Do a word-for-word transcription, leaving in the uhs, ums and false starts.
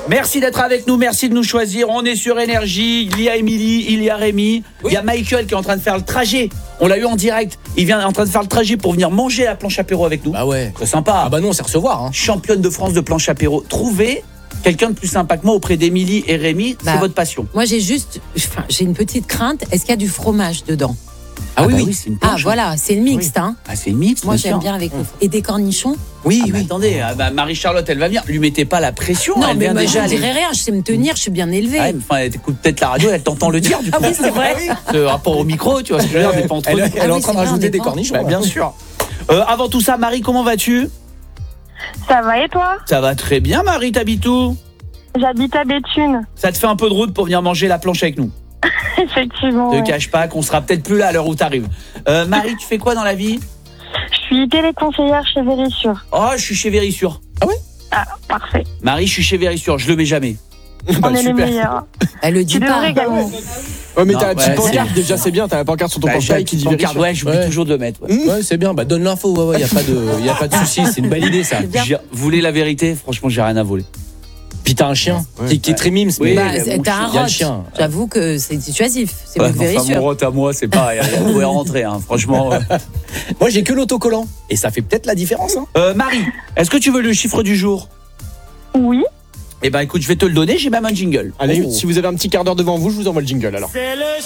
Merci d'être avec nous, merci de nous choisir. On est sur Énergie, il y a Émilie, il y a Rémi, oui. Il y a Michael qui est en train de faire le trajet. On l'a eu en direct. Il vient en train de faire le trajet pour venir manger à la planche apéro avec nous. Ah ouais. C'est sympa. Ah bah non, c'est recevoir. Hein. Championne de France de planche apéro. Trouvez quelqu'un de plus sympa que moi auprès d'Émilie et Rémi, bah, c'est votre passion. Moi j'ai juste, enfin, j'ai une petite crainte. Est-ce qu'il y a du fromage dedans? Ah, ah oui, bah oui, oui. c'est une planche. Ah voilà, c'est le mixte. Oui. Hein. Ah c'est une mixte. Moi bien j'aime sûr. bien avec le... Et des cornichons. Oui, ah, oui. Attendez, ah, bah, Marie-Charlotte, elle va venir. Lui mettez pas la pression. Non, elle mais vient moi déjà. je ne dirais rien. Je sais me tenir. Je suis bien élevée. Ah, enfin, elle écoute peut-être la radio. Elle t'entend le dire du coup. Ah oui, c'est vrai. Ce rapport au micro, tu vois. Ce que je veux dire, on n'est pas entre Elle, nous. elle est Ah en oui, train de c'est vrai, rajouter on des est pas. cornichons. Bah, bien sûr. Euh, avant tout ça, Marie, comment vas-tu? Ça va et toi? Ça va très bien, Marie. T'habites où? J'habite à Béthune. Ça te fait un peu de route pour venir manger la planche avec nous? Effectivement. Ne ouais. cache pas qu'on sera peut-être plus là à l'heure où t'arrives. Euh, Marie, tu fais quoi dans la vie? Je suis téléconseillère chez Vérissure. Oh, je suis chez Vérissure. Ah, parfait. Marie, je suis chez Vérissure. Je le mets jamais. On est les meilleurs. Elle le dit Tu pas. devrais gagner. Ouais, mais Non, t'as la petite ouais, pancarte c'est- déjà, c'est bien. T'as la pancarte sur ton Bah, portail j'ai qui dit une pancarte, Vérissure. ouais, j'oublie Ouais. toujours de le mettre. Ouais. Ouais, c'est bien. Bah donne l'info. Ouais, ouais. Y a pas de, y a pas de souci. C'est une belle idée ça. bien. J'ai- Vous voulez la vérité? Franchement, j'ai rien à voler. Puis t'as un chien Ouais. qui, qui est très mimes. Oui, mais- Bah, mais c'est- bon, t'as un il y a le rot. chien. J'avoue que c'est dissuasif. C'est Ouais, mieux que enfin, mon Vérissure. rot à moi, c'est pareil. Vous pouvez rentrer, hein. Franchement. euh. Moi, j'ai que l'autocollant et ça fait peut-être la différence. Hein. Euh, Marie, est-ce que tu veux le chiffre du jour? Oui. Eh ben, écoute, je vais te le donner. J'ai même un jingle. Allez, Oh. si vous avez un petit quart d'heure devant vous, je vous envoie le jingle alors. C'est le